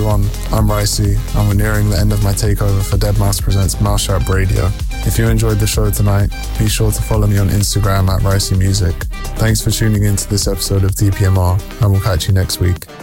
everyone, I'm Ricey, and we're nearing the end of my takeover for Deadmau5 Presents Mousetrap Radio. If you enjoyed the show tonight, be sure to follow me on Instagram at Ricey Music. Thanks for tuning in to this episode of DPMR, and we'll catch you next week.